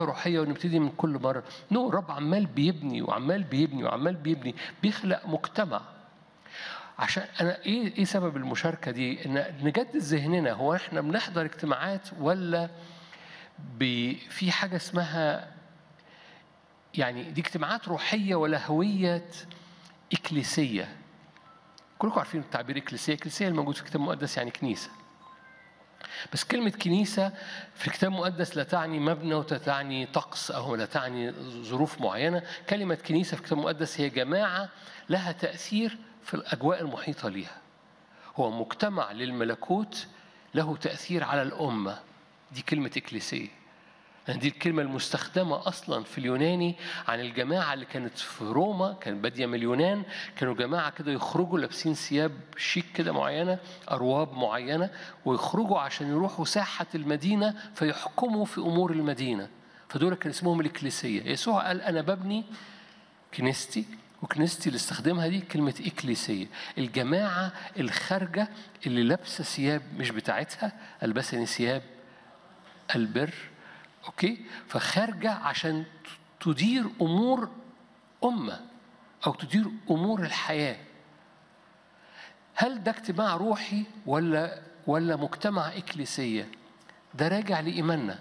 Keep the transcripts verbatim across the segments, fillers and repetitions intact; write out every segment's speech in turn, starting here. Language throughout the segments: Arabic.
روحية ونبتدي من كل مرة. نو الرب عمال بيبني وعمال بيبني وعمال بيبني، بيخلق مجتمع. عشان أنا إيه إيه سبب المشاركة دي؟ إن نجدد ذهننا. هو إحنا بنحضر اجتماعات ولا في حاجة اسمها يعني دي اجتماعات روحية ولا هوية إكليسية؟ كلكم عارفين التعبير إكليسية. إكليسية الموجود في الكتاب المقدس يعني كنيسة. بس كلمة كنيسة في الكتاب المقدس لا تعني مبنى ولا تعني طقس أو لا تعني ظروف معينة. كلمة كنيسة في الكتاب المقدس هي جماعة لها تأثير في الأجواء المحيطة ليها. هو مجتمع للملكوت له تأثير على الأمة. دي كلمة إكليسية. دي الكلمة المستخدمة أصلاً في اليوناني عن الجماعة اللي كانت في روما، كانت بادية من اليونان. كانوا جماعة كده يخرجوا لابسين ثياب شيك كده معينة، أرواب معينة، ويخرجوا عشان يروحوا ساحة المدينة فيحكموا في أمور المدينة. فدول كان اسمهم الإكليسية. يسوع قال أنا ببني كنيستي، وكنيستي اللي استخدمها دي كلمة إكليسية، الجماعة الخارجة اللي لابسة ثياب مش بتاعتها، ألبسني ثياب البر. أوكي، فخارجة عشان تدير أمور أمة أو تدير أمور الحياة. هل ده اجتماع روحي ولا ولا مجتمع إكليسية؟ ده راجع لإيماننا.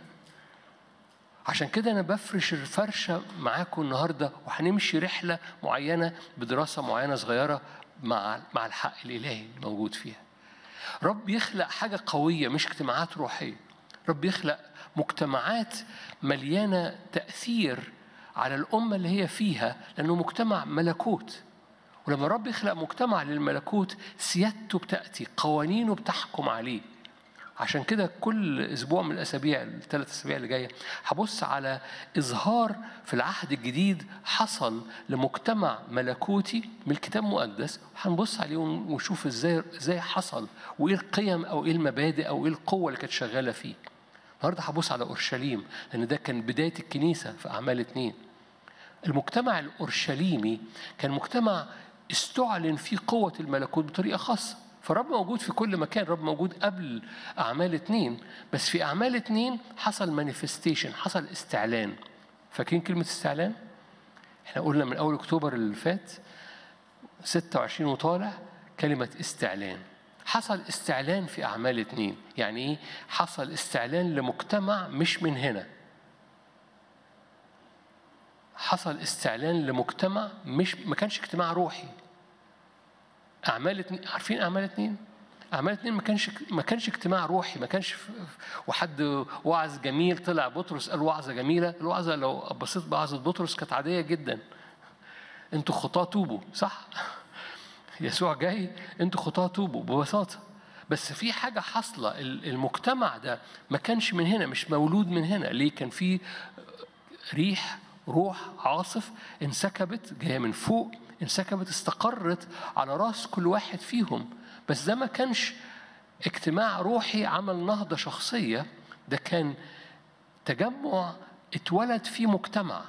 عشان كده أنا بفرش الفرشة معاكم النهاردة، وهنمشي رحلة معينة بدراسة معينة صغيرة مع مع الحق الإلهي الموجود فيها. رب يخلق حاجة قوية، مش اجتماعات روحية. رب يخلق مجتمعات مليانة تأثير على الأمة اللي هي فيها، لأنه مجتمع ملكوت. ولما رب يخلق مجتمع للملكوت سيادته بتأتي، قوانينه بتحكم عليه. عشان كده كل أسبوع من الأسابيع الثلاث أسابيع اللي جاية هبص على إظهار في العهد الجديد حصل لمجتمع ملكوتي من الكتاب المقدس. هنبص عليه ونشوف إزاي إزاي حصل، وإيه القيم أو إيه المبادئ أو إيه القوة اللي كانت شغالة فيه. النهارده هبص على أورشليم، لأن ده كان بداية الكنيسة في أعمال اتنين. المجتمع الأورشليمي كان مجتمع استعلن فيه قوة الملكوت بطريقة خاصة. فرب موجود في كل مكان. رب موجود قبل أعمال اتنين، بس في أعمال اتنين حصل مانيفستيشن، حصل استعلان. فاكرين كلمة استعلان؟ احنا قلنا من أول أكتوبر اللي فات ستة وعشرين وطالع كلمة استعلان. حصل استعلان في أعمال اتنين. يعني إيه؟ حصل استعلان لمجتمع مش من هنا. حصل استعلان لمجتمع مش ما كانش اجتماع روحي. أعمال اتنين، عارفين أعمال اتنين؟ أعمال اتنين ما كانش ما كانش اجتماع روحي، ما كانش وحد وعظ جميل طلع بطرس قال وعظة جميلة. الوعظة لو بصيت بوعظة بطرس كانت عادية جدا. أنتوا خطاة توبوا، صح؟ يسوع جاي أنتوا خطاة توبوا ببساطة. بس في حاجة حاصلة، المجتمع ده ما كانش من هنا، مش مولود من هنا. ليه؟ كان في ريح، روح عاصف انسكبت جاية من فوق، انسكبت استقرت على راس كل واحد فيهم. بس ده ما كانش اجتماع روحي عمل نهضة شخصية، ده كان تجمع اتولد فيه مجتمع.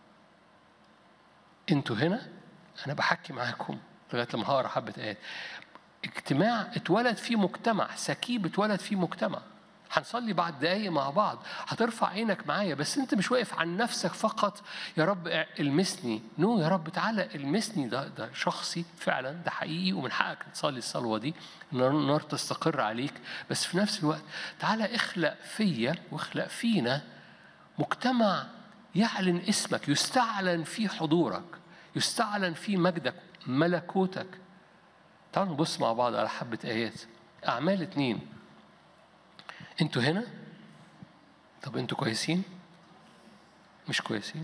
انتوا هنا أنا بحكي معاكم لغاية لما هقرأ حبة آيات. اجتماع اتولد فيه مجتمع، سكيب اتولد فيه مجتمع. هنصلي بعد دقايق مع بعض، هترفع عينك معايا، بس انت مش واقف عن نفسك فقط يا رب المسني. نو يا رب تعالى المسني. ده ده شخصي فعلا، ده حقيقي، ومن حقك تصلي الصلوة دي ان النار تستقر عليك. بس في نفس الوقت تعالى اخلق فيا واخلق فينا مجتمع يعلن اسمك، يستعلن فيه حضورك، يستعلن فيه مجدك، ملكوتك. تعالوا نبص مع بعض على حبة آيات. أعمال اتنين. انتوا هنا؟ طب انتوا كويسين؟ مش كويسين؟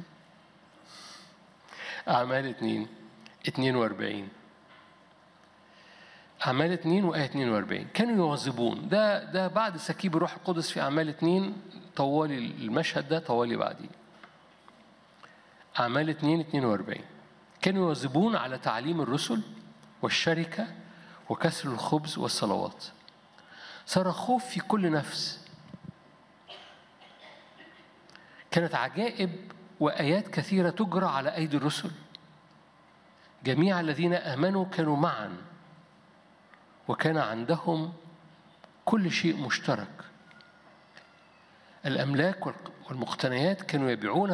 أعمال اتنين اتنين واربعين. أعمال اتنين وآية اتنين واربعين. كانوا يواظبون. ده ده بعد سكيب الروح القدس في أعمال اتنين. طوالي المشهد ده طوالي بعدين. أعمال اتنين اتنين واربعين. كانوا يواظبون على تعليم الرسل والشركة وكسر الخبز والصلوات. صار خوف في كل نفس. كانت عجائب وآيات كثيرة تجرى على أيدي الرسل. جميع الذين آمنوا كانوا معا، وكان عندهم كل شيء مشترك. الأملاك والمقتنيات كانوا يبيعون